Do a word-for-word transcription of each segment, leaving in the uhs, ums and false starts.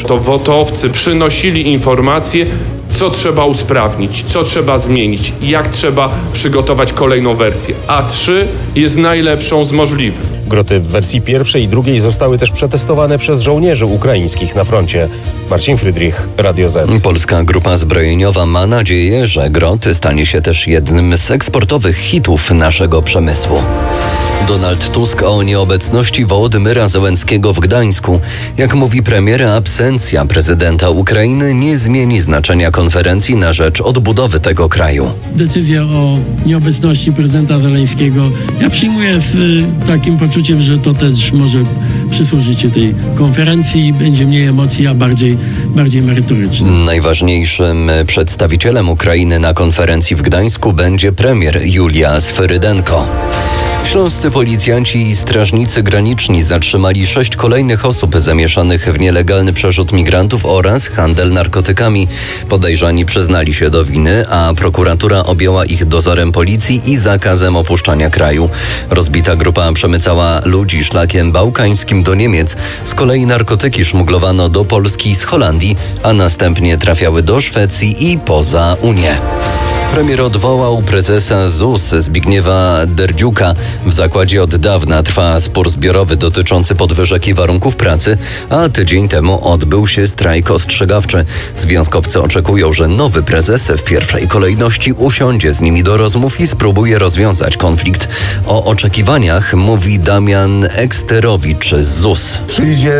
rzecz. To wotowcy przynosili informacje, co trzeba usprawnić, co trzeba zmienić, jak trzeba przygotować kolejną wersję. A trzy jest najlepszą z możliwych. Groty w wersji pierwszej i drugiej zostały też przetestowane przez żołnierzy ukraińskich na froncie. Marcin Frydrich, Radio Z. Polska grupa zbrojeniowa ma nadzieję, że Grot stanie się też jednym z eksportowych hitów naszego przemysłu. Donald Tusk o nieobecności Wołodymyra Zełenskiego w Gdańsku. Jak mówi premier, absencja prezydenta Ukrainy nie zmieni znaczenia konferencji na rzecz odbudowy tego kraju. Decyzja o nieobecności prezydenta Zełenskiego ja przyjmuję z y, takim poczuciem, że to też może przysłużyć się tej konferencji i będzie mniej emocji, a bardziej, bardziej merytoryczne. Najważniejszym przedstawicielem Ukrainy na konferencji w Gdańsku będzie premier Julia Sferydenko. Śląscy policjanci i strażnicy graniczni zatrzymali sześć kolejnych osób zamieszanych w nielegalny przerzut migrantów oraz handel narkotykami. Podejrzani przyznali się do winy, a prokuratura objęła ich dozorem policji i zakazem opuszczania kraju. Rozbita grupa przemycała ludzi szlakiem bałkańskim do Niemiec. Z kolei narkotyki szmuglowano do Polski z Holandii, a następnie trafiały do Szwecji i poza Unię. Premier odwołał prezesa Z U S Zbigniewa Derdziuka. W zakładzie od dawna trwa spór zbiorowy dotyczący podwyżek i warunków pracy, a tydzień temu odbył się strajk ostrzegawczy. Związkowcy oczekują, że nowy prezes w pierwszej kolejności usiądzie z nimi do rozmów i spróbuje rozwiązać konflikt. O oczekiwaniach mówi Damian Eksterowicz z Z U S. Przyjdzie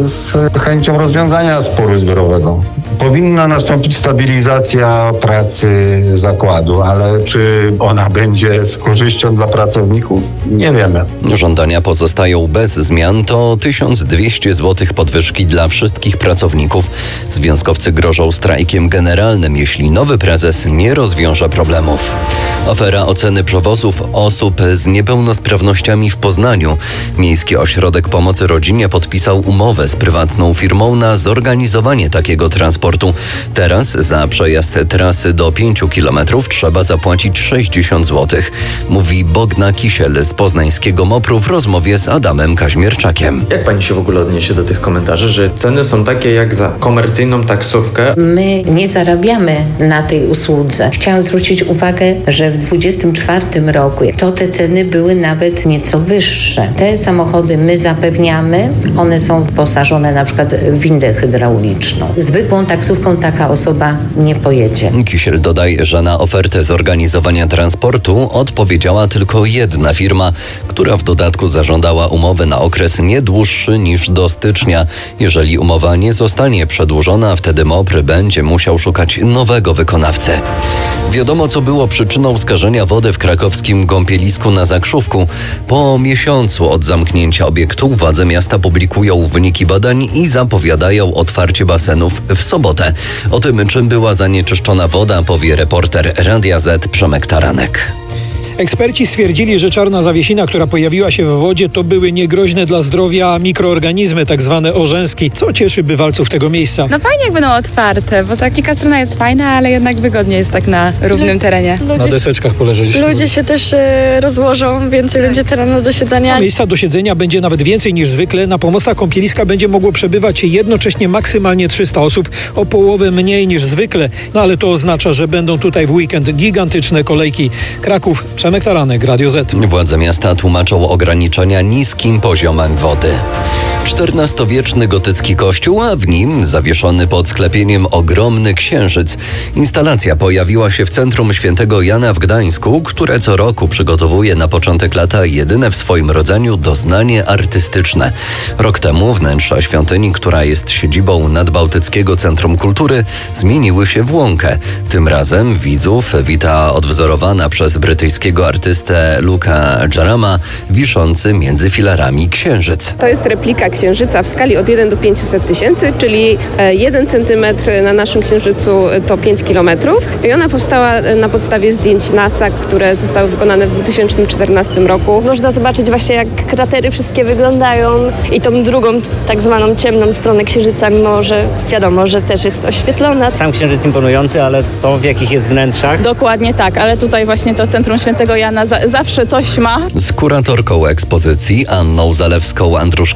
z chęcią rozwiązania sporu zbiorowego. Powinna nastąpić stabilizacja pracy zakładu, ale czy ona będzie z korzyścią dla pracowników? Nie wiemy. Żądania pozostają bez zmian. To tysiąc dwieście złotych podwyżki dla wszystkich pracowników. Związkowcy grożą strajkiem generalnym, jeśli nowy prezes nie rozwiąże problemów. Afera oceny przewozów osób z niepełnosprawnościami w Poznaniu. Miejski Ośrodek Pomocy Rodzinie podpisał umowę z prywatną firmą na zorganizowanie takiego transportu. Teraz za przejazd trasy do pięciu kilometrów trzeba zapłacić sześćdziesiąt złotych. Mówi Bogna Kisiel z poznańskiego MOPR-u w rozmowie z Adamem Kaźmierczakiem. Jak pani się w ogóle odniesie do tych komentarzy, że ceny są takie jak za komercyjną taksówkę? My nie zarabiamy na tej usłudze. Chciałam zwrócić uwagę, że w dwudziestym czwartym roku to te ceny były nawet nieco wyższe. Te samochody my zapewniamy, one są wyposażone na przykład w windę hydrauliczną. Zwykłą taksówką taka osoba nie pojedzie. Kisiel dodaje, że na ofertę zorganizowania transportu odpowiedziała tylko jedna firma, która w dodatku zażądała umowy na okres nie dłuższy niż do stycznia. Jeżeli umowa nie zostanie przedłużona, wtedy MOPR będzie musiał szukać nowego wykonawcy. Wiadomo, co było przyczyną skażenia wody w krakowskim kąpielisku na Zakrzówku. Po miesiącu od zamknięcia obiektu władze miasta publikują wyniki badań i zapowiadają otwarcie basenów w sobotę. O tym, czym była zanieczyszczona woda, powie reporter Radia Z Przemek Taranek. Eksperci stwierdzili, że czarna zawiesina, która pojawiła się w wodzie, to były niegroźne dla zdrowia mikroorganizmy, tak zwane orzęski, co cieszy bywalców tego miejsca. No fajnie jak będą otwarte, bo ta dzika strona jest fajna, ale jednak wygodnie jest tak na równym terenie. Ludzie, na deseczkach poleżeć. Ludzie się też y, rozłożą, więcej będzie terenu do siedzenia. Miejsca do siedzenia będzie nawet więcej niż zwykle. Na pomostach kąpieliska będzie mogło przebywać jednocześnie maksymalnie trzysta osób, o połowę mniej niż zwykle. No ale to oznacza, że będą tutaj w weekend gigantyczne kolejki. Kraków, Przemek Taranek, Radio Z. Władze miasta tłumaczą ograniczenia niskim poziomem wody. czternastowieczny gotycki kościół, a w nim zawieszony pod sklepieniem ogromny księżyc. Instalacja pojawiła się w centrum Świętego Jana w Gdańsku, które co roku przygotowuje na początek lata jedyne w swoim rodzaju doznanie artystyczne. Rok temu wnętrza świątyni, która jest siedzibą Nadbałtyckiego Centrum Kultury, zmieniły się w łąkę. Tym razem widzów wita odwzorowana przez brytyjskiego artystę Luca Jarama wiszący między filarami księżyc. To jest replika księżyca w skali od jeden do pięciuset tysięcy, czyli jeden centymetr na naszym księżycu to pięć kilometrów. I ona powstała na podstawie zdjęć NASA, które zostały wykonane w dwa tysiące czternastym roku. Można zobaczyć właśnie, jak kratery wszystkie wyglądają i tą drugą, tak zwaną ciemną stronę księżyca, mimo że wiadomo, że też jest oświetlona. Sam księżyc imponujący, ale to w jakich jest wnętrzach? Dokładnie tak, ale tutaj właśnie to Centrum Świętego Jana za- zawsze coś ma. Z kuratorką ekspozycji Anną Zalewską-Andruszkiewicz i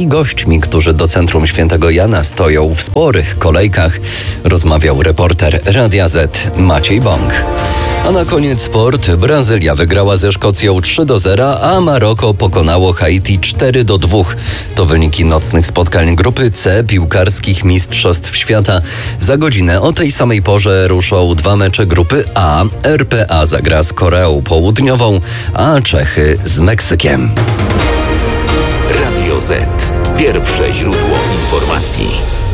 i gośćmi, którzy do centrum Świętego Jana stoją w sporych kolejkach, rozmawiał reporter Radia Z Maciej Bąk. A na koniec sport. Brazylia wygrała ze Szkocją trzy do zera, a Maroko pokonało Haiti cztery do dwóch. To wyniki nocnych spotkań grupy C piłkarskich Mistrzostw Świata. Za godzinę o tej samej porze ruszą dwa mecze grupy A. R P A zagra z Koreą Południową, a Czechy z Meksykiem. Radio Z. Pierwsze źródło informacji.